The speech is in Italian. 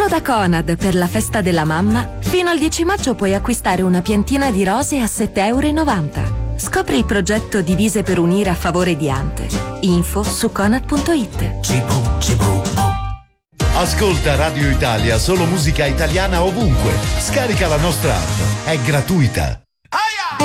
Solo da Conad per la festa della mamma, fino al 10 maggio puoi acquistare una piantina di rose a 7,90 €. Scopri il progetto Divise per unire a favore di Ante. Info su conad.it. Ascolta Radio Italia, solo musica italiana ovunque. Scarica la nostra app, è gratuita.